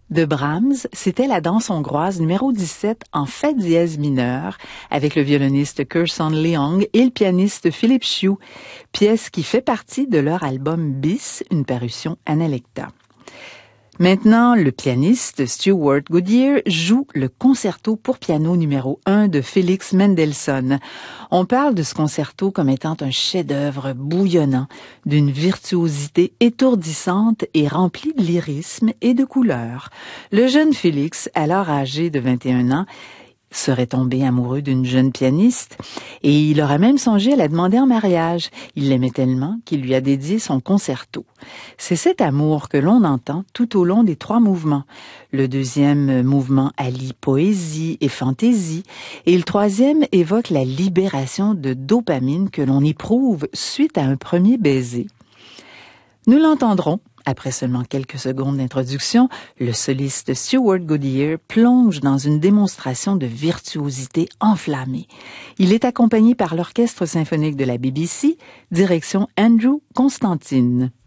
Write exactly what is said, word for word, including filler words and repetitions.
De Brahms, c'était la danse hongroise numéro dix-sept en fa dièse mineur avec le violoniste Kirsan Leong et le pianiste Philippe Chiu, pièce qui fait partie de leur album Bis, une parution Analecta. Maintenant, le pianiste Stewart Goodyear joue le concerto pour piano numéro un de Félix Mendelssohn. On parle de ce concerto comme étant un chef-d'œuvre bouillonnant, d'une virtuosité étourdissante et rempli de lyrisme et de couleurs. Le jeune Félix, alors âgé de vingt et un ans, serait tombé amoureux d'une jeune pianiste et il aurait même songé à la demander en mariage. Il l'aimait tellement qu'il lui a dédié son concerto. C'est cet amour que l'on entend tout au long des trois mouvements. Le deuxième mouvement allie poésie et fantaisie et le troisième évoque la libération de dopamine que l'on éprouve suite à un premier baiser. Nous l'entendrons. Après seulement quelques secondes d'introduction, le soliste Stewart Goodyear plonge dans une démonstration de virtuosité enflammée. Il est accompagné par l'Orchestre symphonique de la B B C, direction Andrew Constantine.